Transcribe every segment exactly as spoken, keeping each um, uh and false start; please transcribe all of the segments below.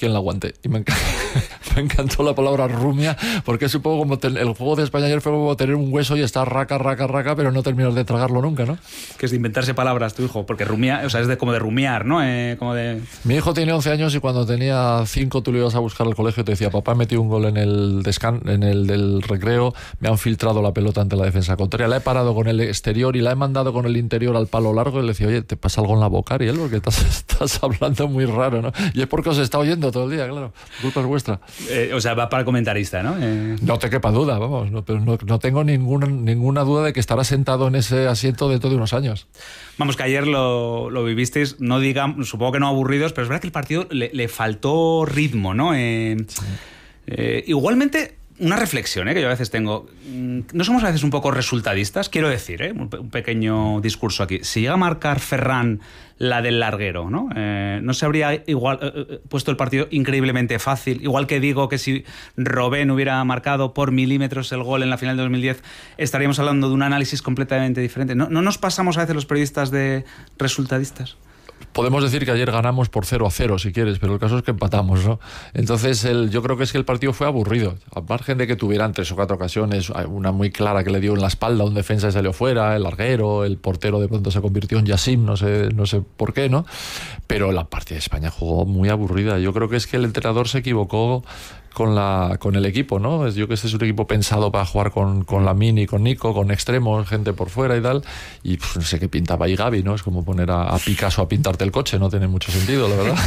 quien la aguante. Y me, enc- me encantó la palabra rumia, porque es un poco como ten- el juego de España ayer fue como tener un hueso y estar raca, raca, raca, pero no terminas de tragarlo nunca, ¿no? Que es de inventarse palabras tu hijo, porque rumia, o sea, es de, como de rumiar, ¿no? Eh, como de... Mi hijo tiene once años y cuando tenía cinco tú lo ibas a buscar al colegio y te decía, papá, he metido un gol en el descan- en el del recreo, me han filtrado la pelota ante la defensa contraria, la he parado con el exterior y la he mandado con el interior al palo largo, y le decía, oye, ¿te pasa algo en la boca, Ariel? Porque estás, estás hablando muy raro, ¿no? Y es porque os está oyendo todo el día, claro, la culpa es vuestra. Eh, o sea, va para comentarista, ¿no? Eh... No te quepa duda, vamos, no, pero no, no tengo ninguna, ninguna duda de que estará sentado en ese asiento dentro de unos años. Vamos, que ayer lo, lo vivisteis, no digamos, supongo que no aburridos, pero es verdad que el partido le, le faltó ritmo, ¿no? Eh, sí. eh, igualmente, una reflexión ¿eh? que yo a veces tengo. ¿No somos a veces un poco resultadistas? Quiero decir, ¿eh? un, un pequeño discurso aquí. Si llega a marcar Ferran la del larguero, ¿no? Eh, no se habría igual eh, puesto el partido increíblemente fácil. Igual que digo que si Robben hubiera marcado por milímetros el gol en la final de dos mil diez, estaríamos hablando de un análisis completamente diferente. ¿No, no nos pasamos a veces los periodistas de resultadistas? Podemos decir que ayer ganamos por cero a cero, si quieres, pero el caso es que empatamos, ¿no? Entonces, el, yo creo que es que el partido fue aburrido. A margen de que tuvieran tres o cuatro ocasiones, una muy clara que le dio en la espalda a un defensa y salió fuera, el larguero, el portero de pronto se convirtió en Yassim, no sé, no sé por qué, ¿no? Pero la partida de España jugó muy aburrida. Yo creo que es que el entrenador se equivocó con la con el equipo, ¿no? Yo que este es un equipo pensado para jugar con, con Lamine y con Nico, con extremos, gente por fuera y tal, y pues, no sé qué pintaba ahí Gavi, ¿no? Es como poner a, a Picasso a pintarte el coche, no tiene mucho sentido, la verdad.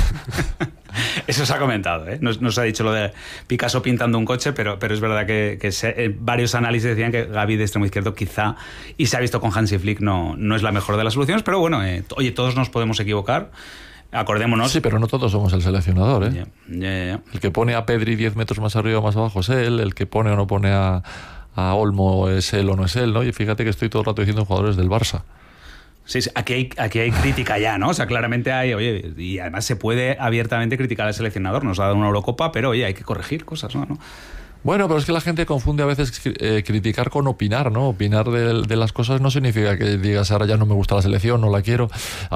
Eso se ha comentado, ¿eh? Nos, nos ha dicho lo de Picasso pintando un coche, pero, pero es verdad que, que se, eh, varios análisis decían que Gavi de extremo izquierdo quizá, y se ha visto con Hansi Flick, no, no es la mejor de las soluciones, pero bueno, eh, oye, todos nos podemos equivocar. Acordémonos. Sí, pero no todos somos el seleccionador, ¿eh? Yeah, yeah, yeah. El que pone a Pedri diez metros más arriba o más abajo es él, el que pone o no pone a, a Olmo es él o no es él, ¿no? Y fíjate que estoy todo el rato diciendo jugadores del Barça. Sí, sí, aquí hay, aquí hay crítica ya, ¿no? O sea, claramente hay, oye, y además se puede abiertamente criticar al seleccionador, nos ha dado una Eurocopa, pero oye, hay que corregir cosas, ¿no? ¿no? Bueno, pero es que la gente confunde a veces eh, criticar con opinar, ¿no? Opinar de, de las cosas no significa que digas ahora ya no me gusta la selección, no la quiero.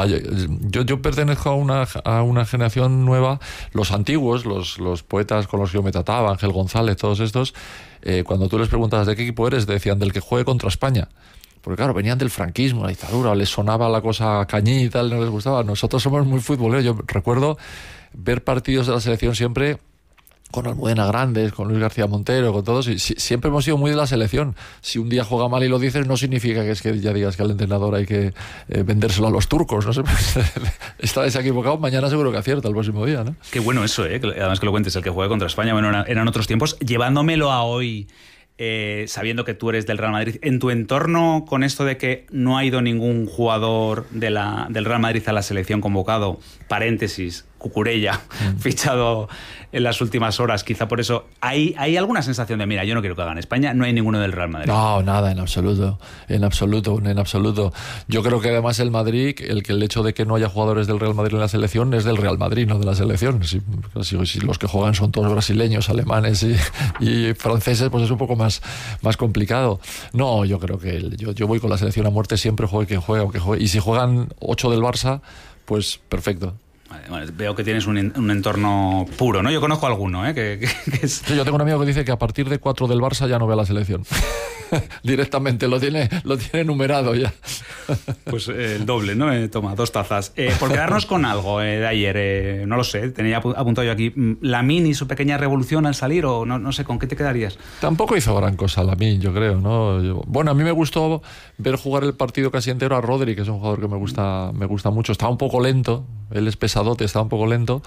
Yo, yo pertenezco a una, a una generación nueva, los antiguos, los, los poetas con los que yo me trataba, Ángel González, todos estos, eh, cuando tú les preguntabas de qué equipo eres, decían del que juegue contra España. Porque claro, venían del franquismo, la dictadura, les sonaba la cosa cañí y tal, no les gustaba. Nosotros somos muy futboleros. Yo recuerdo ver partidos de la selección siempre con Almudena Grandes, con Luis García Montero, con todos, y si, siempre hemos sido muy de la selección. Si un día juega mal y lo dices, no significa que es que ya digas que al entrenador hay que eh, vendérselo a los turcos, no sé. Esta vez equivocado, mañana seguro que acierta el próximo día, ¿no? Qué bueno eso, ¿eh? Además que lo cuentes, el que juegue contra España, bueno, eran, eran otros tiempos. Llevándomelo a hoy, eh, sabiendo que tú eres del Real Madrid, en tu entorno, con esto de que no ha ido ningún jugador de la, del Real Madrid a la selección convocado, paréntesis, Cucurella, mm. fichado en las últimas horas, quizá por eso, ¿hay, ¿hay alguna sensación de, mira, yo no quiero que hagan España, no hay ninguno del Real Madrid? No, nada, en absoluto, en absoluto, en absoluto. Yo creo que además el Madrid, el que el hecho de que no haya jugadores del Real Madrid en la selección es del Real Madrid, no de la selección. Si, si, si los que juegan son todos brasileños, alemanes y, y franceses, pues es un poco más, más complicado. No, yo creo que el, yo, yo voy con la selección a muerte, siempre juegue quien juegue, aunque juegue. Y si juegan ocho del Barça, pues perfecto. Bueno, veo que tienes un, un entorno puro, ¿no? Yo conozco alguno, ¿eh? Que, que, que es... Sí, yo tengo un amigo que dice que a partir de cuatro del Barça ya no ve a la selección. Directamente, lo tiene, lo tiene numerado ya. Pues eh, el doble, ¿no? Eh, toma, dos tazas. Eh, por quedarnos con algo eh, de ayer, eh, no lo sé, tenía apuntado yo aquí. ¿Lamine y su pequeña revolución al salir o no, no sé, con qué te quedarías? Tampoco hizo gran cosa Lamine, yo creo, ¿no? Yo, bueno, a mí me gustó ver jugar el partido casi entero a Rodri, que es un jugador que me gusta, me gusta mucho. Estaba un poco lento, él es pesadote, estaba un poco lento,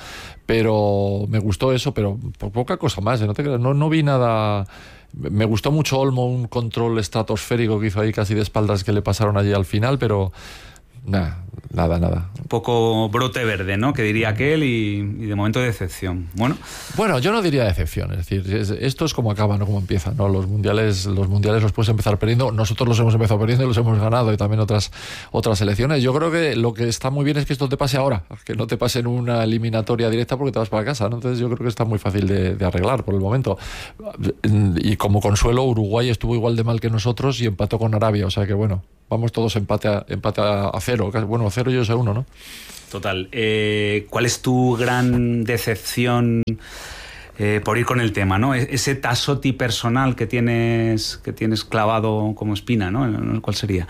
pero me gustó eso, pero por poca cosa más, ¿eh? No te creas, no, no vi nada. Me gustó mucho Olmo, un control estratosférico que hizo ahí casi de espaldas que le pasaron allí al final, pero nada, nada, nada. Un poco brote verde, ¿no? Que diría aquel y, y de momento decepción. Bueno, bueno, yo no diría decepción, es decir, es, esto es como acaba, no como empieza, ¿no? Los mundiales, los mundiales los puedes empezar perdiendo, nosotros los hemos empezado perdiendo y los hemos ganado y también otras otras selecciones. Yo creo que lo que está muy bien es que esto te pase ahora, que no te pase en una eliminatoria directa porque te vas para casa, ¿no? Entonces yo creo que está muy fácil de, de arreglar por el momento. Y como consuelo, Uruguay estuvo igual de mal que nosotros y empató con Arabia, o sea que bueno, vamos todos empate a, empate a cero. Bueno, uno cero y ellos a uno, ¿no? Total. Eh, ¿Cuál es tu gran decepción eh, por ir con el tema, ¿no? Ese Tassotti personal que tienes, que tienes clavado como espina, ¿no? ¿Cuál sería?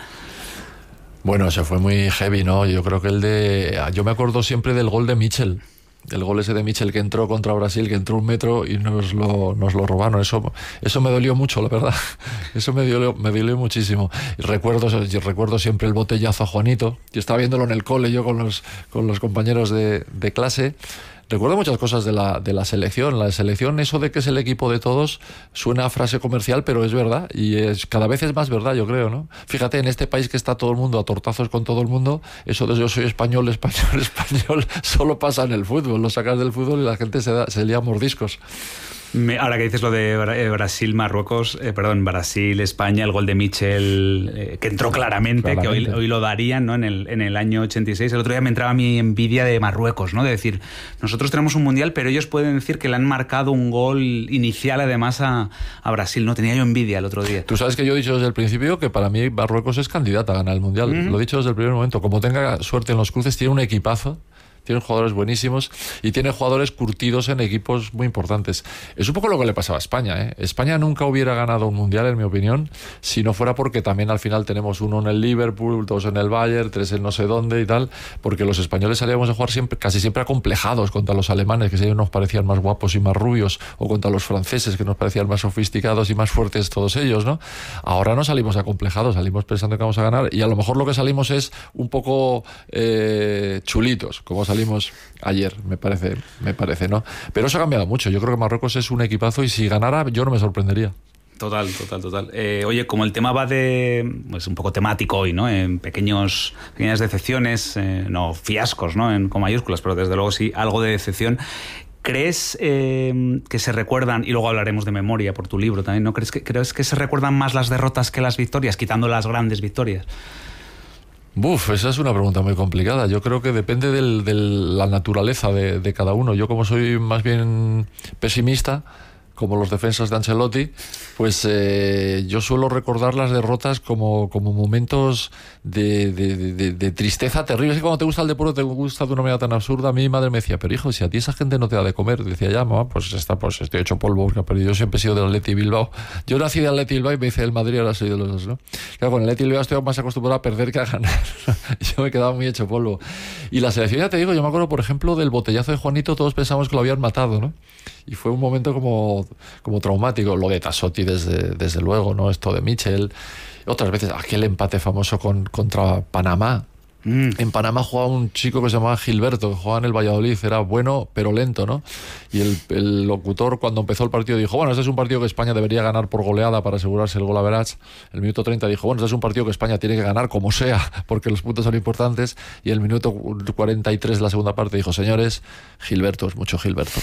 Bueno, se fue muy heavy, ¿no? Yo creo que el de... Yo me acuerdo siempre del gol de Mitchell. El gol ese de Mitchell que entró contra Brasil, que entró un metro y nos lo, nos lo robaron. Eso, eso me dolió mucho, la verdad. Eso me dolió, me dolió muchísimo. Y recuerdo, yo recuerdo siempre el botellazo a Juanito. Yo estaba viéndolo en el cole, yo con los, con los compañeros de, de clase. Recuerdo muchas cosas de la, de la selección. La selección, eso de que es el equipo de todos, suena a frase comercial, pero es verdad. Y es, cada vez es más verdad, yo creo, ¿no? Fíjate, en este país que está todo el mundo a tortazos con todo el mundo, eso de yo soy español, español, español, solo pasa en el fútbol. Lo sacas del fútbol y la gente se, da, se lía mordiscos. Me, ahora que dices lo de Brasil, Marruecos, eh, perdón, Brasil, España, el gol de Mitchell, eh, que entró claramente, claramente. que hoy, hoy lo darían, ¿no? En el, en el año ochenta y seis. El otro día me entraba mi envidia de Marruecos, ¿no? De decir, nosotros tenemos un mundial, pero ellos pueden decir que le han marcado un gol inicial además a, a Brasil, ¿no? Tenía yo envidia el otro día. Tú sabes que yo he dicho desde el principio que para mí Marruecos es candidata a ganar el mundial. Uh-huh. Lo he dicho desde el primer momento. Como tenga suerte en los cruces, tiene un equipazo. Tienen jugadores buenísimos y tiene jugadores curtidos en equipos muy importantes. Es un poco lo que le pasaba a España, ¿eh? España nunca hubiera ganado un mundial, en mi opinión, si no fuera porque también al final tenemos uno en el Liverpool, dos en el Bayern, tres en no sé dónde y tal, porque los españoles salíamos a jugar siempre, casi siempre acomplejados contra los alemanes, que ellos nos parecían más guapos y más rubios, o contra los franceses, que nos parecían más sofisticados y más fuertes todos ellos, ¿no? Ahora no salimos acomplejados, salimos pensando que vamos a ganar y a lo mejor lo que salimos es un poco eh, chulitos, como salimos ayer, me parece, me parece, ¿no? Pero eso ha cambiado mucho. Yo creo que Marruecos es un equipazo y si ganara, yo no me sorprendería. Total, total, total. Eh, oye, como el tema va de... pues un poco temático hoy, ¿no? En pequeños, pequeñas decepciones, eh, no fiascos, ¿no? En, con mayúsculas, pero desde luego sí, algo de decepción. ¿Crees eh, que se recuerdan, y luego hablaremos de memoria por tu libro también, ¿no? ¿Crees que, crees que se recuerdan más las derrotas que las victorias, quitando las grandes victorias? Buf, esa es una pregunta muy complicada. Yo creo que depende de la naturaleza de, de cada uno. Yo, como soy más bien pesimista, como los defensas de Ancelotti, pues eh, yo suelo recordar las derrotas como, como momentos de, de, de, de tristeza terrible. Es que cuando te gusta el deporte, te gusta de una manera tan absurda. A mí mi madre me decía, pero hijo, si a ti esa gente no te da de comer, decía, ya, mamá, pues está, pues estoy hecho polvo, pero yo siempre he sido del Atleti Bilbao. Yo nací del Atleti Bilbao y me hice el Madrid, ahora soy de los dos, ¿no? Claro, con el Atleti Bilbao estoy más acostumbrado a perder que a ganar. Yo me he quedado muy hecho polvo. Y la selección, ya te digo, yo me acuerdo, por ejemplo, del botellazo de Juanito, todos pensamos que lo habían matado, ¿no? Y fue un momento como, como traumático. Lo de Tassotti, desde, desde luego, ¿no? Esto de Mitchell. Otras veces, aquel empate famoso con, contra Panamá. Mm. En Panamá jugaba un chico que se llamaba Gilberto, que jugaba en el Valladolid, era bueno pero lento, ¿no? Y el, el locutor, cuando empezó el partido, dijo, bueno, este es un partido que España debería ganar por goleada para asegurarse el gol average. El minuto treinta dijo, bueno, este es un partido que España tiene que ganar como sea, porque los puntos son importantes. Y el minuto cuarenta y tres de la segunda parte dijo, señores, Gilberto, es mucho Gilberto.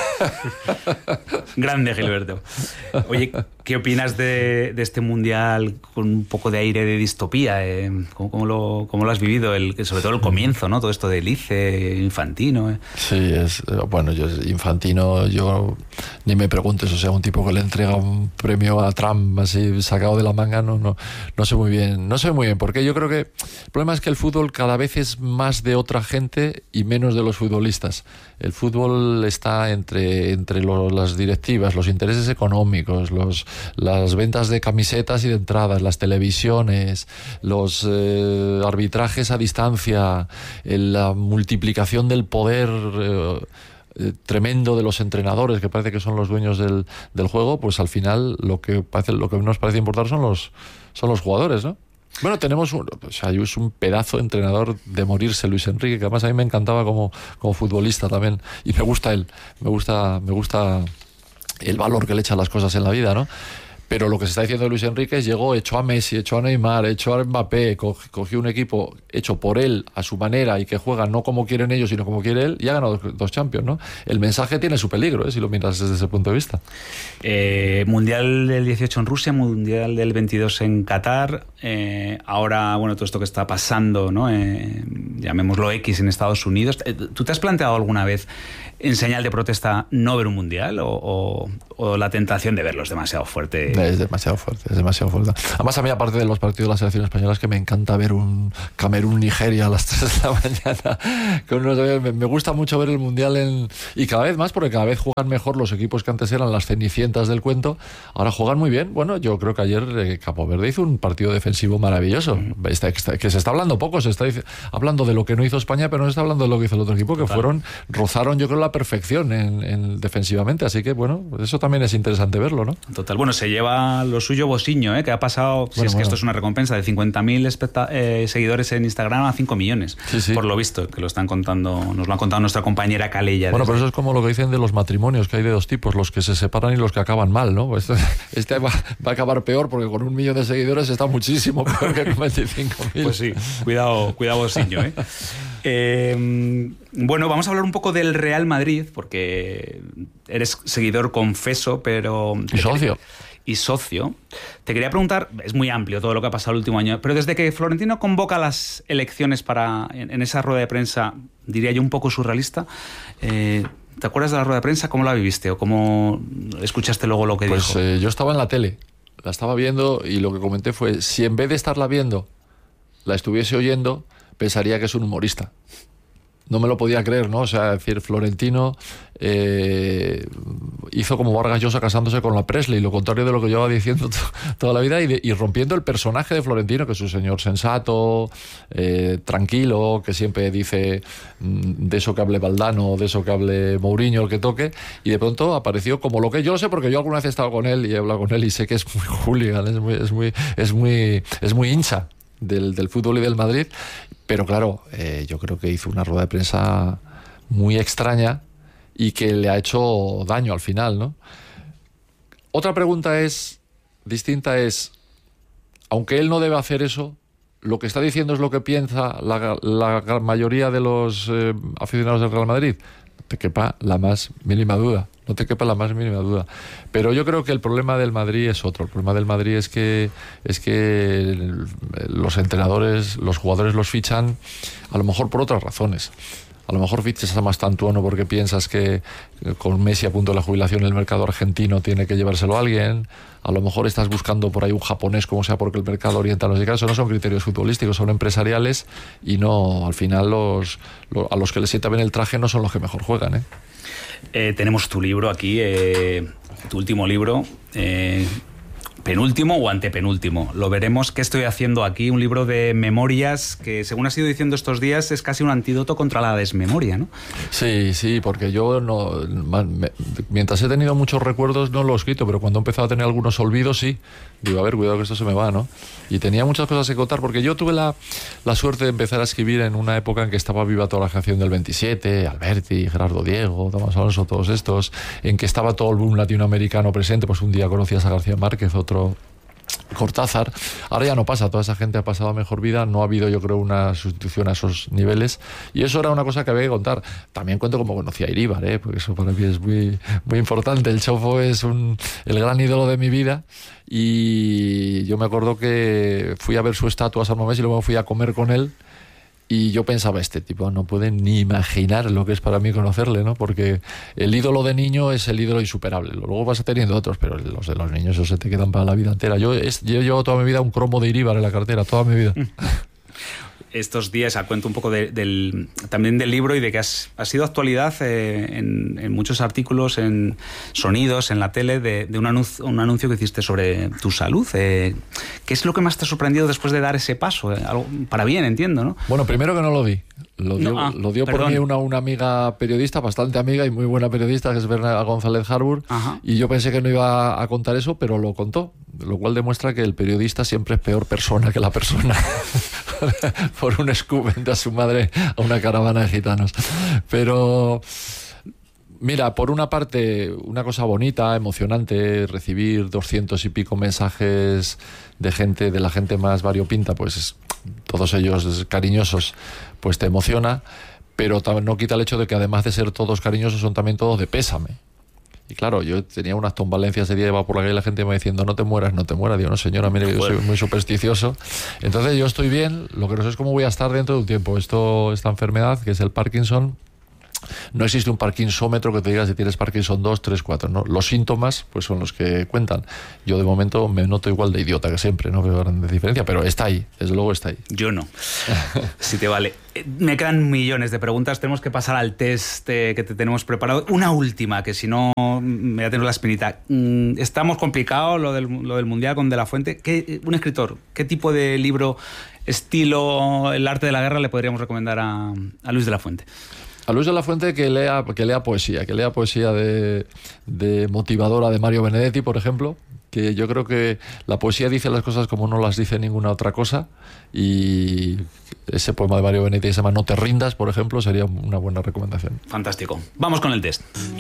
Grande Gilberto. Oye, ¿qué opinas de, de este mundial con un poco de aire de distopía? Eh? ¿Cómo, cómo, lo, ¿Cómo lo has vivido? El, sobre todo el comienzo, ¿no? Todo esto de Lice, Infantino. ¿eh? Sí, es bueno, yo Infantino, yo ni me preguntes, o sea, un tipo que le entrega un premio a Trump así sacado de la manga, no, no, no sé muy bien, no sé muy bien, porque yo creo que el problema es que el fútbol cada vez es más de otra gente y menos de los futbolistas. El fútbol está entre, entre lo, las directivas, los intereses económicos, los, las ventas de camisetas y de entradas, las televisiones, los eh, arbitrajes a distancia, la multiplicación del poder eh, eh, tremendo de los entrenadores, que parece que son los dueños del, del juego, pues al final lo que parece, lo que nos parece importar son los, son los jugadores, ¿no? Bueno, tenemos un, o sea, es un pedazo de entrenador de morirse, Luis Enrique, que además a mí me encantaba como, como futbolista también, y me gusta él, me gusta, me gusta el valor que le echa a las cosas en la vida, ¿no? Pero lo que se está diciendo de Luis Enrique es llegó, echó a Messi, echó a Neymar, echó a Mbappé, cogió un equipo hecho por él, a su manera, y que juega no como quieren ellos, sino como quiere él, y ha ganado dos, dos Champions, ¿no? El mensaje tiene su peligro, ¿eh? Si lo miras desde ese punto de vista. Eh, mundial del dieciocho en Rusia, Mundial del veintidós en Qatar, eh, ahora, bueno, todo esto que está pasando, ¿no? Eh, llamémoslo X en Estados Unidos. ¿Tú te has planteado alguna vez, en señal de protesta, no ver un Mundial o, o, o la tentación de verlo es demasiado fuerte? Da Es demasiado fuerte, es demasiado fuerte. Además, a mí, aparte de los partidos de la selección española, es que me encanta ver un Camerún-Nigeria a las tres de la mañana. Con unos, me, me gusta mucho ver el Mundial en, y cada vez más, porque cada vez juegan mejor los equipos que antes eran las cenicientas del cuento. Ahora juegan muy bien. Bueno, yo creo que ayer eh, Capo Verde hizo un partido defensivo maravilloso. Mm. Está, está, que se está hablando poco, se está hablando de lo que no hizo España, pero no se está hablando de lo que hizo el otro equipo, que Total. fueron, rozaron, yo creo, la perfección en, en defensivamente. Así que, bueno, eso también es interesante verlo, ¿no? Total. Bueno, se lleva lo suyo Bosiño, ¿eh? Que ha pasado, bueno, si es bueno. que esto es una recompensa, de cincuenta mil especta- eh, seguidores en Instagram a cinco millones, sí, sí. por lo visto, que lo están contando, nos lo han contado nuestra compañera Calella. Bueno, desde... pero eso es como lo que dicen de los matrimonios, que hay de dos tipos, los que se separan y los que acaban mal, ¿no? Este, este va, va a acabar peor, porque con un millón de seguidores está muchísimo peor que con veinticinco mil. Pues sí, cuidado, cuidado Bosiño, ¿eh? Eh, bueno, vamos a hablar un poco del Real Madrid, porque eres seguidor confeso, pero... Y socio. Y socio. Te quería preguntar, es muy amplio todo lo que ha pasado el último año, pero desde que Florentino convoca las elecciones para en, en esa rueda de prensa, diría yo un poco surrealista, eh, ¿te acuerdas de la rueda de prensa? ¿Cómo la viviste o cómo escuchaste luego lo que pues, dijo? Pues eh, yo estaba en la tele, la estaba viendo y lo que comenté fue, si en vez de estarla viendo, la estuviese oyendo, pensaría que es un humorista. No me lo podía creer, ¿no? O sea, decir, Florentino eh, hizo como Vargas Llosa casándose con la Presley, lo contrario de lo que llevaba diciendo to- toda la vida, y, de, y rompiendo el personaje de Florentino, que es un señor sensato, eh, tranquilo, que siempre dice mm, de eso que hable Valdano, de eso que hable Mourinho, el que toque, y de pronto apareció como lo que yo lo sé, porque yo alguna vez he estado con él y he hablado con él y sé que es muy hooligan, es muy, es muy, es muy, es muy hincha del, del fútbol y del Madrid. Pero claro, eh, yo creo que hizo una rueda de prensa muy extraña y que le ha hecho daño al final, ¿no? Otra pregunta es, distinta es, aunque él no debe hacer eso, lo que está diciendo es lo que piensa la, la, la mayoría de los eh, aficionados del Real Madrid. No te quepa la más mínima duda. No te quepa la más mínima duda. Pero yo creo que el problema del Madrid es otro. El problema del Madrid es que es que los entrenadores, los jugadores los fichan a lo mejor por otras razones. A lo mejor fichas a Mastantuono porque piensas que con Messi a punto de la jubilación el mercado argentino tiene que llevárselo a alguien. A lo mejor estás buscando por ahí un japonés, como sea, porque el mercado oriental no se cae. Eso no son criterios futbolísticos, son empresariales y no, al final los, los a los que les sienta bien el traje no son los que mejor juegan, ¿eh? Eh, tenemos tu libro aquí, eh, tu último libro, eh, penúltimo o antepenúltimo. Lo veremos. ¿Qué estoy haciendo aquí? Un libro de memorias que, según has ido diciendo estos días, es casi un antídoto contra la desmemoria, ¿no? Sí, sí, porque yo no, me, mientras he tenido muchos recuerdos no lo he escrito, pero cuando he empezado a tener algunos olvidos, sí. Digo, a ver, cuidado que esto se me va, ¿no? Y tenía muchas cosas que contar, porque yo tuve la, la suerte de empezar a escribir en una época en que estaba viva toda la generación del veintisiete, Alberti, Gerardo Diego, Tomás Alonso, todos estos, en que estaba todo el boom latinoamericano presente. Pues un día conocías a García Márquez, otro Cortázar. Ahora ya no pasa, toda esa gente ha pasado a mejor vida, no ha habido, yo creo, una sustitución a esos niveles, y eso era una cosa que había que contar. También cuento cómo conocí a Iríbar, ¿eh? Porque eso para mí es muy, muy importante. El Chofo es un, el gran ídolo de mi vida, y yo me acuerdo que fui a ver su estatua a San Mamés y luego fui a comer con él. Y yo pensaba, este tipo no puede ni imaginar lo que es para mí conocerle, ¿no? Porque el ídolo de niño es el ídolo insuperable. Luego vas teniendo otros, pero los de los niños esos se te quedan para la vida entera. Yo, es, yo llevo toda mi vida un cromo de Iríbar en la cartera, toda mi vida. Estos días, a cuento un poco de, del, también del libro y de que has, ha sido actualidad eh, en, en muchos artículos, en sonidos, en la tele, de, de un, anuncio, un anuncio que hiciste sobre tu salud. Eh, ¿Qué es lo que más te ha sorprendido después de dar ese paso? Eh, algo para bien, entiendo, ¿no? Bueno, primero que no lo di. Lo dio, no, ah, lo dio por mí una, una amiga periodista, bastante amiga y muy buena periodista, que es Bernarda González Harbour. Ajá. Y yo pensé que no iba a contar eso, pero lo contó. Lo cual demuestra que el periodista siempre es peor persona que la persona. Por un scoop vende a su madre a una caravana de gitanos. Pero mira, por una parte, una cosa bonita, emocionante, recibir doscientos y pico mensajes de gente, de la gente más variopinta, pues todos ellos cariñosos, pues te emociona, pero no quita el hecho de que además de ser todos cariñosos, son también todos de pésame. Y claro, yo tenía unas tombalencias ese día, iba por la calle y la gente me va diciendo, no te mueras, no te mueras. Digo, no señora, mire, yo soy muy supersticioso. Entonces yo estoy bien, lo que no sé es cómo voy a estar dentro de un tiempo. Esto, esta enfermedad, que es el Parkinson, No existe un parkinsómetro que te diga si tienes Parkinson dos, tres, cuatro, ¿no? Los síntomas pues son los que cuentan. Yo de momento me noto igual de idiota que siempre, no veo gran diferencia, pero está ahí, desde luego está ahí. Yo no. Si te vale. Me quedan millones de preguntas, tenemos que pasar al test eh, que te tenemos preparado. Una última, que si no me voy a tener la espinita. Mm, estamos complicados lo del, lo del Mundial con De La Fuente. ¿Qué, un escritor, ¿qué tipo de libro, estilo El arte de la guerra le podríamos recomendar a, a Luis De La Fuente? A Luis de la Fuente que lea, que lea poesía, que lea poesía de, de motivadora de Mario Benedetti, por ejemplo, que yo creo que la poesía dice las cosas como no las dice ninguna otra cosa, y ese poema de Mario Benedetti que se llama No te rindas, por ejemplo, sería una buena recomendación. Fantástico. Vamos con el test.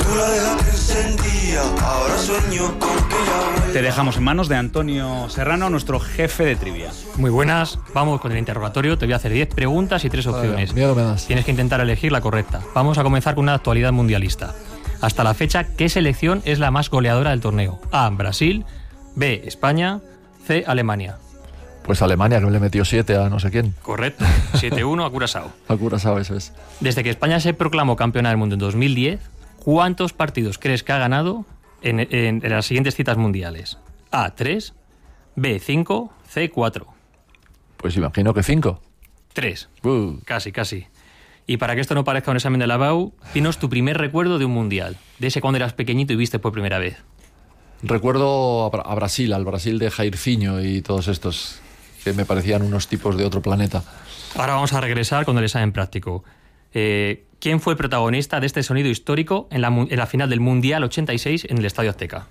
Te dejamos en manos de Antonio Serrano, nuestro jefe de trivia. Muy buenas, vamos con el interrogatorio. Te voy a hacer diez preguntas y tres opciones. Vale, miedo me das. Tienes que intentar elegir la correcta. Vamos a comenzar con una actualidad mundialista. Hasta la fecha, ¿qué selección es la más goleadora del torneo? A, Brasil, B, España, C, Alemania. Pues Alemania, que le metió siete a no sé quién. Correcto, siete uno a Curazao. A Curazao, eso es. Desde que España se proclamó campeona del mundo en dos mil diez, ¿cuántos partidos crees que ha ganado en, en, en las siguientes citas mundiales? A, tres, B, cinco, C, cuatro. Pues imagino que cinco. tres. Uh. Casi, casi. Y para que esto no parezca un examen de la B A U, dinos tu primer recuerdo de un mundial, de ese cuando eras pequeñito y viste por primera vez. Recuerdo a, a Brasil, al Brasil de Jairzinho y todos estos, que me parecían unos tipos de otro planeta. Ahora vamos a regresar con el examen práctico. Eh, ¿Quién fue protagonista de este sonido histórico en la, en la final del Mundial ochenta y seis en el Estadio Azteca?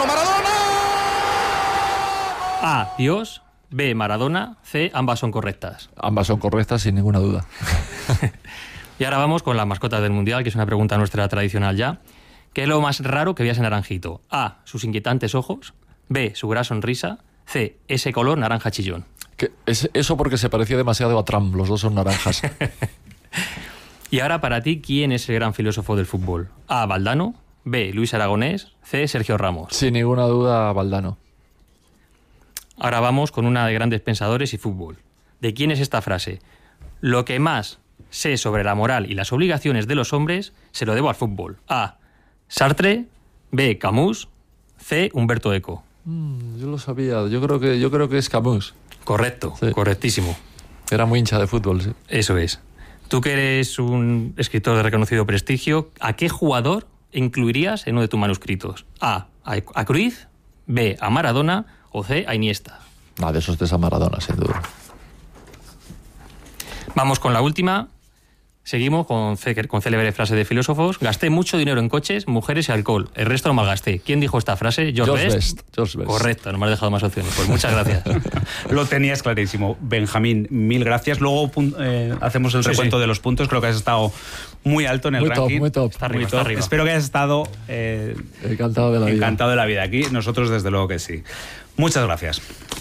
A, Dios, B, Maradona, C, ambas son correctas. Ambas son correctas, sin ninguna duda. Y ahora vamos con las mascotas del Mundial, que es una pregunta nuestra tradicional ya. ¿Qué es lo más raro que veías en Naranjito? A, sus inquietantes ojos, B, su gran sonrisa, C, ese color naranja chillón. Que es, eso porque se parecía demasiado a Trump, los dos son naranjas. Y ahora para ti, ¿quién es el gran filósofo del fútbol? A, Valdano, B, Luis Aragonés, C, Sergio Ramos. Sin ninguna duda, Valdano. Ahora vamos con una de grandes pensadores y fútbol. ¿De quién es esta frase? Lo que más sé sobre la moral y las obligaciones de los hombres se lo debo al fútbol. A, Sartre, B, Camus, C, Humberto Eco. Mm, yo lo sabía, yo creo que, yo creo que es Camus. Correcto, sí. Correctísimo. Era muy hincha de fútbol, sí. Eso es. Tú que eres un escritor de reconocido prestigio, ¿a qué jugador incluirías en uno de tus manuscritos? A, a Cruyff, B, a Maradona o C, a Iniesta. Ah, de esos tres a Maradona, sin duda. Vamos con la última. Seguimos con, con célebre frase de filósofos. Gasté mucho dinero en coches, mujeres y alcohol. El resto lo malgasté. ¿Quién dijo esta frase? George, George Best. Best. George Best. Correcto, no me has dejado más opciones. Pues muchas gracias. Lo tenías clarísimo. Benjamín, mil gracias. Luego eh, hacemos el sí, recuento sí. de los puntos. Creo que has estado muy alto en el muy ranking. Top, muy top. Está arriba, muy está top. arriba. Espero que hayas estado eh, encantado de la vida. Encantado de la vida aquí. Nosotros desde luego que sí. Muchas gracias.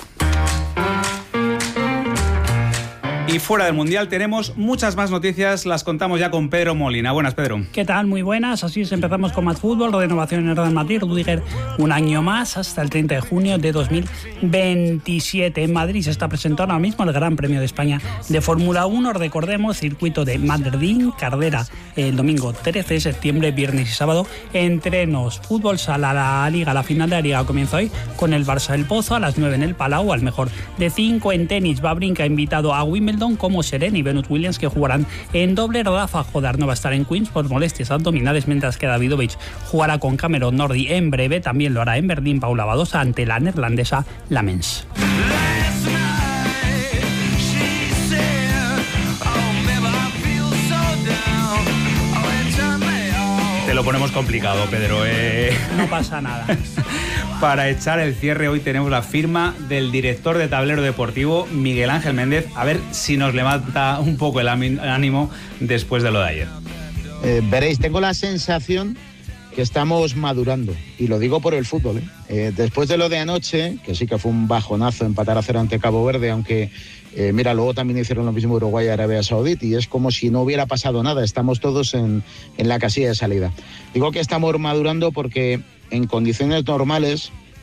Y fuera del Mundial tenemos muchas más noticias, las contamos ya con Pedro Molina. Buenas, Pedro. ¿Qué tal? Muy buenas. Así es, empezamos con más fútbol. Renovación en el Real Madrid. Rüdiger un año más hasta el treinta de junio de dos mil veintisiete. En Madrid se está presentando ahora mismo el Gran Premio de España de Fórmula uno. Recordemos, circuito de Madrid, carrera el domingo trece de septiembre, viernes y sábado. Entrenos, fútbol sala, la Liga, la final de la Liga comienza hoy con el Barça del Pozo a las nueve en el Palau, al mejor de cinco en tenis. Wawrinka ha invitado a Wimbledon como Serena y Venus Williams, que jugarán en doble. Rafa Jodar no va a estar en Queens por molestias abdominales, mientras que Davidovich jugará con Cameron Norrie en breve. También lo hará en Berlín Paula Badosa ante la neerlandesa Lamens. Te lo ponemos complicado, Pedro. Eh... No pasa nada. Para echar el cierre hoy tenemos la firma del director de Tablero Deportivo, Miguel Ángel Méndez. A ver si nos levanta un poco el ánimo después de lo de ayer. Eh, veréis, tengo la sensación que estamos madurando, y lo digo por el fútbol. ¿eh? Eh, después de lo de anoche, que sí que fue un bajonazo empatar a cero ante Cabo Verde, aunque eh, mira, luego también hicieron lo mismo Uruguay y Arabia Saudita, y es como si no hubiera pasado nada, estamos todos en, en la casilla de salida. Digo que estamos madurando porque en condiciones normales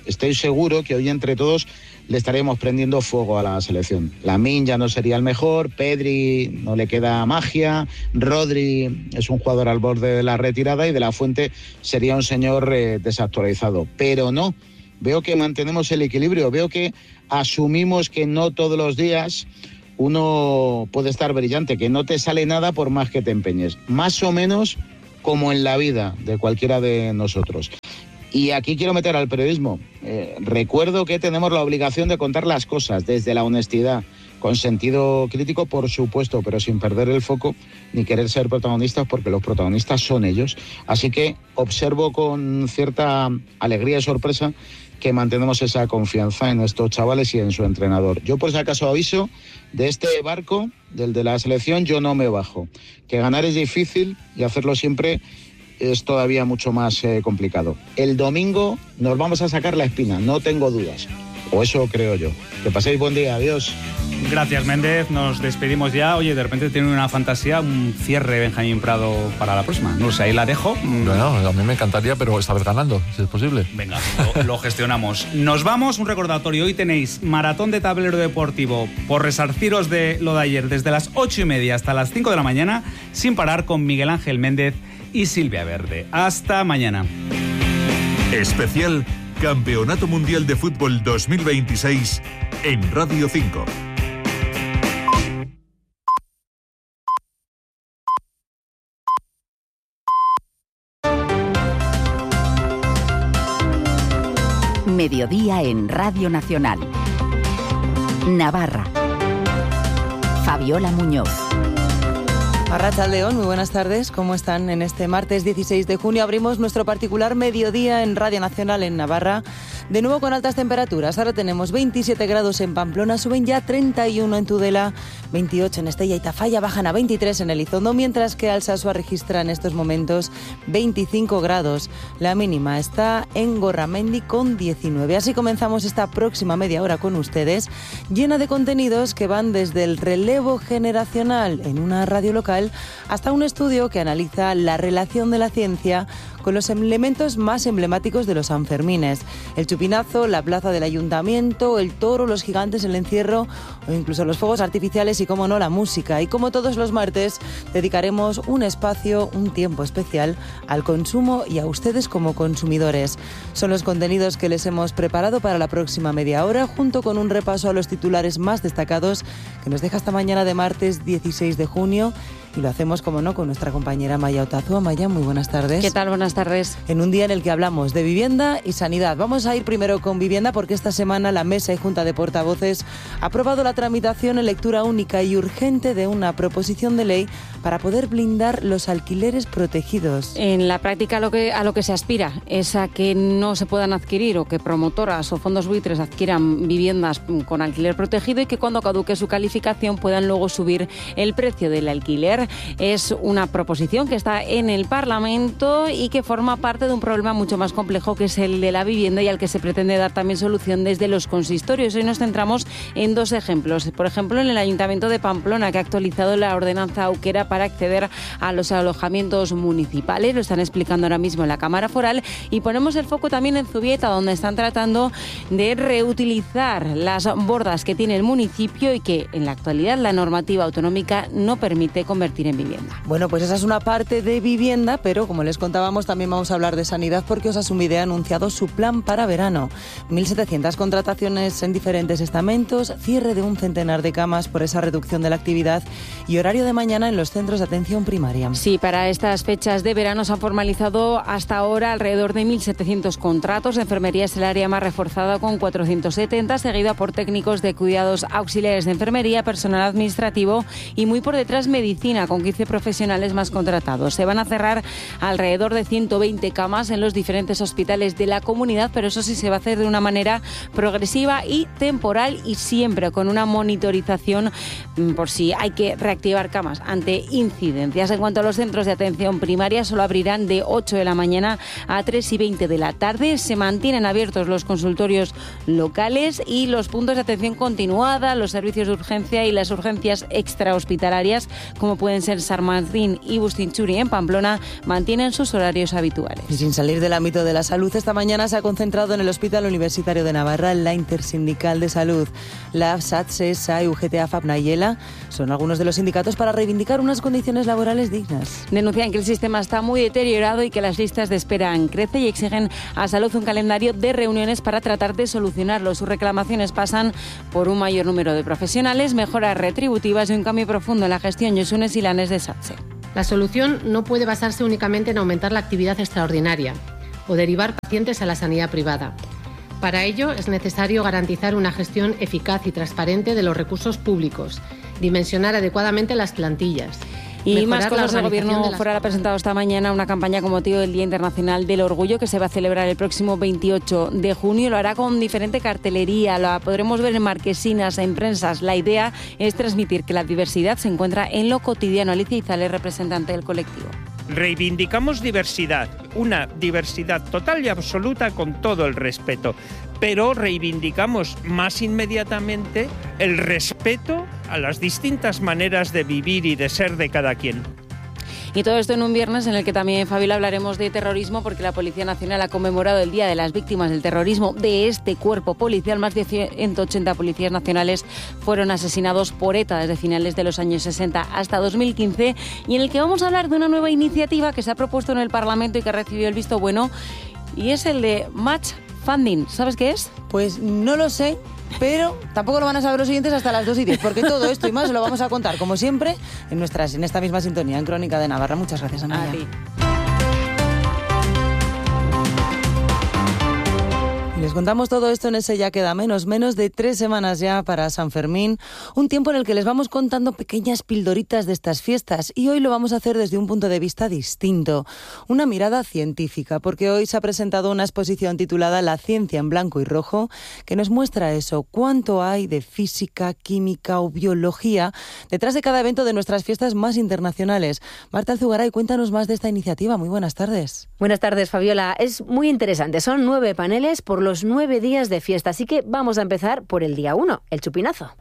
estoy seguro que hoy entre todos le estaremos prendiendo fuego a la selección. Lamine ya no sería el mejor, Pedri no le queda magia, Rodri es un jugador al borde de la retirada y De La Fuente sería un señor eh, desactualizado. Pero no, veo que mantenemos el equilibrio, veo que asumimos que no todos los días uno puede estar brillante, que no te sale nada por más que te empeñes. Más o menos como en la vida de cualquiera de nosotros. Y aquí quiero meter al periodismo. Eh, recuerdo que tenemos la obligación de contar las cosas desde la honestidad, con sentido crítico, por supuesto, pero sin perder el foco ni querer ser protagonistas, porque los protagonistas son ellos. Así que observo con cierta alegría y sorpresa que mantenemos esa confianza en estos chavales y en su entrenador. Yo, por si acaso, aviso, de este barco, del de la selección, yo no me bajo. Que ganar es difícil y hacerlo siempre es todavía mucho más eh, complicado. El domingo nos vamos a sacar la espina, no tengo dudas. O eso creo yo. Que paséis buen día, adiós. Gracias, Méndez. Nos despedimos ya. Oye, de repente tiene una fantasía, un cierre Benjamín Prado para la próxima. No sé, ahí la dejo. Bueno, a mí me encantaría, pero esta vez ganando, si es posible. Venga, lo, lo gestionamos. Nos vamos, un recordatorio. Hoy tenéis maratón de tablero deportivo por resarciros de lo de ayer, desde las ocho y media hasta las cinco de la mañana, sin parar, con Miguel Ángel Méndez y Silvia Verde. Hasta mañana. Especial Campeonato Mundial de Fútbol dos mil veintiséis en Radio cinco. Mediodía en Radio Nacional. Navarra. Fabiola Muñoz. Arratsaldeon, muy buenas tardes. ¿Cómo están? En este martes dieciséis de junio abrimos nuestro particular mediodía en Radio Nacional en Navarra. De nuevo con altas temperaturas. Ahora tenemos veintisiete grados en Pamplona, suben ya treinta y uno en Tudela, veintiocho en Estella y Tafalla, bajan a veintitrés en Elizondo, mientras que Alsasua registra en estos momentos veinticinco grados. La mínima está en Gorramendi con diecinueve. Así comenzamos esta próxima media hora con ustedes, llena de contenidos que van desde el relevo generacional en una radio local hasta un estudio que analiza la relación de la ciencia con los elementos más emblemáticos de los Sanfermines: el chupinazo, la plaza del ayuntamiento, el toro, los gigantes, el encierro o incluso los fuegos artificiales y, como no, la música. Y como todos los martes, dedicaremos un espacio, un tiempo especial al consumo y a ustedes como consumidores. Son los contenidos que les hemos preparado para la próxima media hora, junto con un repaso a los titulares más destacados que nos deja esta mañana de martes dieciséis de junio. Y lo hacemos, como no, con nuestra compañera Maya Otazua. Maya, muy buenas tardes. ¿Qué tal? Buenas tardes. En un día en el que hablamos de vivienda y sanidad. Vamos a ir primero con vivienda, porque esta semana la Mesa y Junta de Portavoces ha aprobado la tramitación en lectura única y urgente de una proposición de ley para poder blindar los alquileres protegidos. En la práctica lo que, a lo que se aspira es a que no se puedan adquirir, o que promotoras o fondos buitres adquieran viviendas con alquiler protegido, y que cuando caduque su calificación puedan luego subir el precio del alquiler. Es una proposición que está en el Parlamento y que forma parte de un problema mucho más complejo, que es el de la vivienda, y al que se pretende dar también solución desde los consistorios. Hoy nos centramos en dos ejemplos. Por ejemplo, en el Ayuntamiento de Pamplona, que ha actualizado la ordenanza Auquera para acceder a los alojamientos municipales. Lo están explicando ahora mismo en la Cámara Foral. Y ponemos el foco también en Zubieta, donde están tratando de reutilizar las bordas que tiene el municipio y que en la actualidad la normativa autonómica no permite convertir en vivienda. Bueno, pues esa es una parte de vivienda, pero como les contábamos, también vamos a hablar de sanidad, porque Osasunbide ha anunciado su plan para verano. mil setecientas contrataciones en diferentes estamentos, cierre de un centenar de camas por esa reducción de la actividad y horario de mañana en los centros de atención primaria. Sí, para estas fechas de verano se han formalizado hasta ahora alrededor de mil setecientos contratos. Enfermería es el área más reforzada, con cuatrocientos setenta, seguida por técnicos de cuidados auxiliares de enfermería, personal administrativo y muy por detrás medicina, con quince profesionales más contratados. Se van a cerrar alrededor de ciento veinte camas en los diferentes hospitales de la comunidad, pero eso sí se va a hacer de una manera progresiva y temporal, y siempre con una monitorización por si hay que reactivar camas ante incidencias. En cuanto a los centros de atención primaria, solo abrirán de ocho de la mañana a tres y veinte de la tarde. Se mantienen abiertos los consultorios locales y los puntos de atención continuada, los servicios de urgencia y las urgencias extrahospitalarias, como pueden ser San Martín y Bustinchuri en Pamplona, mantienen sus horarios horarios habituales. Y sin salir del ámbito de la salud, esta mañana se ha concentrado en el Hospital Universitario de Navarra la Intersindical de Salud. La SATSE, S A E, U G T, A F A P, Nayela son algunos de los sindicatos para reivindicar unas condiciones laborales dignas. Denuncian que el sistema está muy deteriorado y que las listas de espera crecen y exigen a Salud un calendario de reuniones para tratar de solucionarlo. Sus reclamaciones pasan por un mayor número de profesionales, mejoras retributivas y un cambio profundo en la gestión. Yosune Silanes de SATSE. La solución no puede basarse únicamente en aumentar la actividad extraordinaria o derivar pacientes a la sanidad privada. Para ello es necesario garantizar una gestión eficaz y transparente de los recursos públicos, dimensionar adecuadamente las plantillas. Y más cosas. El Gobierno Foral ha presentado esta mañana una campaña con motivo del Día Internacional del Orgullo que se va a celebrar el próximo veintiocho de junio. Lo hará con diferente cartelería, la podremos ver en marquesinas, en prensas. La idea es transmitir que la diversidad se encuentra en lo cotidiano. Alicia Izales, representante del colectivo. Reivindicamos diversidad, una diversidad total y absoluta con todo el respeto, pero reivindicamos más inmediatamente el respeto a las distintas maneras de vivir y de ser de cada quien. Y todo esto en un viernes en el que también, Fabiola, hablaremos de terrorismo, porque la Policía Nacional ha conmemorado el Día de las Víctimas del Terrorismo de este cuerpo policial. Más de ciento ochenta policías nacionales fueron asesinados por ETA desde finales de los años sesenta hasta dos mil quince, y en el que vamos a hablar de una nueva iniciativa que se ha propuesto en el Parlamento y que ha recibido el visto bueno, y es el de Match Funding. ¿Sabes qué es? Pues no lo sé, pero tampoco lo van a saber los oyentes hasta las dos y diez, porque todo esto y más lo vamos a contar, como siempre, en nuestras en esta misma sintonía, en Crónica de Navarra. Muchas gracias, Amaya. A ti. Les contamos todo esto en ese Ya Queda Menos, menos de tres semanas ya para San Fermín, un tiempo en el que les vamos contando pequeñas pildoritas de estas fiestas, y hoy lo vamos a hacer desde un punto de vista distinto, una mirada científica, porque hoy se ha presentado una exposición titulada La ciencia en blanco y rojo, que nos muestra eso, cuánto hay de física, química o biología detrás de cada evento de nuestras fiestas más internacionales. Marta Alzugaray, cuéntanos más de esta iniciativa. Muy buenas tardes. Buenas tardes, Fabiola. Es muy interesante. Son nueve paneles por los nueve días de fiesta, así que vamos a empezar por el día uno, el chupinazo.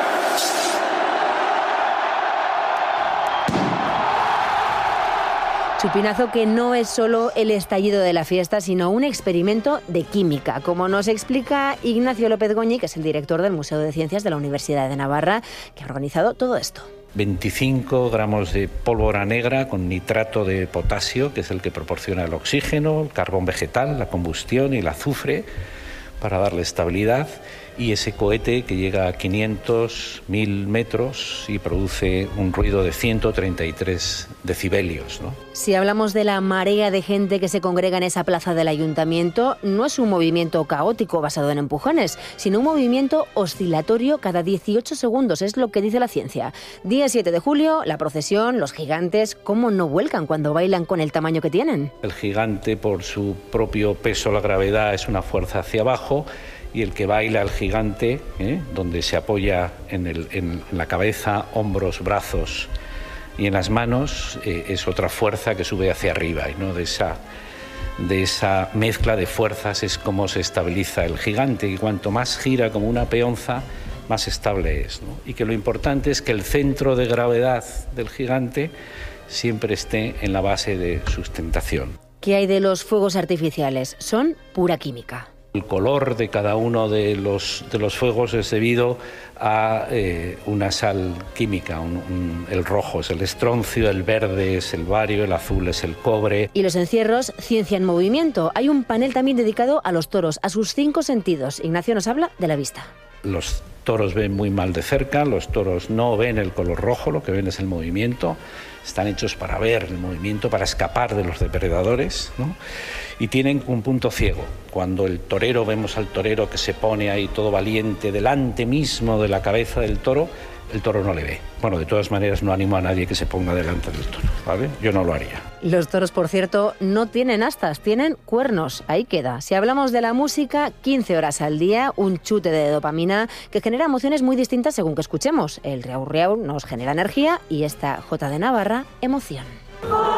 Chupinazo que no es solo el estallido de la fiesta, sino un experimento de química, como nos explica Ignacio López Goñi, que es el director del Museo de Ciencias de la Universidad de Navarra, que ha organizado todo esto. veinticinco gramos de pólvora negra con nitrato de potasio, que es el que proporciona el oxígeno, el carbón vegetal, la combustión y el azufre para darle estabilidad, y ese cohete que llega a quinientos, mil metros y produce un ruido de ciento treinta y tres decibelios, ¿no? Si hablamos de la marea de gente que se congrega en esa plaza del ayuntamiento, no es un movimiento caótico basado en empujones, sino un movimiento oscilatorio cada dieciocho segundos, es lo que dice la ciencia. Día siete de julio, la procesión, los gigantes, ¿cómo no vuelcan cuando bailan con el tamaño que tienen? El gigante, por su propio peso, la gravedad, es una fuerza hacia abajo, y el que baila el gigante, ¿eh? donde se apoya en, el, en, en la cabeza, hombros, brazos y en las manos, eh, es otra fuerza que sube hacia arriba, y ¿no? de, esa, de esa mezcla de fuerzas es como se estabiliza el gigante, y cuanto más gira como una peonza, más estable es, ¿no? Y que lo importante es que el centro de gravedad del gigante siempre esté en la base de sustentación. ¿Qué hay de los fuegos artificiales? Son pura química. El color de cada uno de los, de los fuegos es debido a eh, una sal química. Un, un, el rojo es el estroncio, el verde es el bario, el azul es el cobre. Y los encierros, ciencia en movimiento. Hay un panel también dedicado a los toros, a sus cinco sentidos. Ignacio nos habla de la vista. Los toros ven muy mal de cerca, los toros no ven el color rojo, lo que ven es el movimiento. Están hechos para ver el movimiento, para escapar de los depredadores, ¿no? Y tienen un punto ciego. Cuando el torero, vemos al torero que se pone ahí todo valiente delante mismo de la cabeza del toro, el toro no le ve. Bueno, de todas maneras no animo a nadie que se ponga delante del toro, ¿vale? Yo no lo haría. Los toros, por cierto, no tienen astas, tienen cuernos. Ahí queda. Si hablamos de la música, quince horas al día, un chute de dopamina que genera emociones muy distintas según que escuchemos. El riau riau nos genera energía y esta Jota de Navarra, emoción.